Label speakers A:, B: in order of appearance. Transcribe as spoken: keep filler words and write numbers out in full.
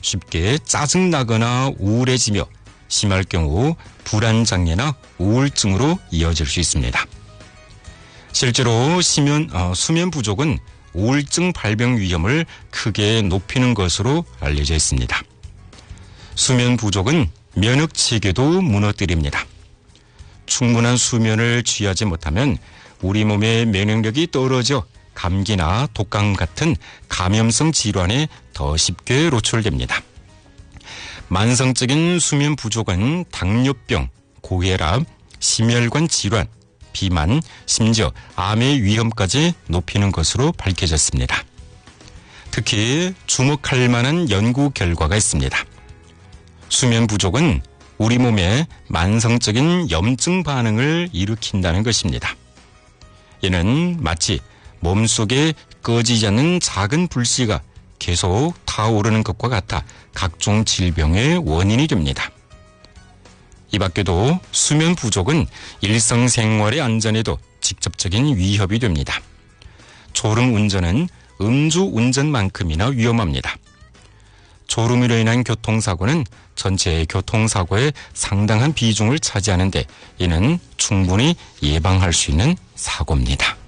A: 쉽게 짜증나거나 우울해지며 심할 경우 불안장애나 우울증으로 이어질 수 있습니다. 실제로 수면, 어, 수면 부족은 우울증 발병 위험을 크게 높이는 것으로 알려져 있습니다. 수면 부족은 면역 체계도 무너뜨립니다. 충분한 수면을 취하지 못하면 우리 몸의 면역력이 떨어져 감기나 독감 같은 감염성 질환에 더 쉽게 노출됩니다. 만성적인 수면 부족은 당뇨병, 고혈압, 심혈관 질환, 비만, 심지어 암의 위험까지 높이는 것으로 밝혀졌습니다. 특히 주목할 만한 연구 결과가 있습니다. 수면 부족은 우리 몸에 만성적인 염증 반응을 일으킨다는 것입니다. 이는 마치 몸속에 꺼지지 않는 작은 불씨가 계속 타오르는 것과 같아 각종 질병의 원인이 됩니다. 이 밖에도 수면 부족은 일상생활의 안전에도 직접적인 위협이 됩니다. 졸음 운전은 음주 운전만큼이나 위험합니다. 졸음으로 인한 교통사고는 전체 교통사고의 상당한 비중을 차지하는데 이는 충분히 예방할 수 있는 사고입니다.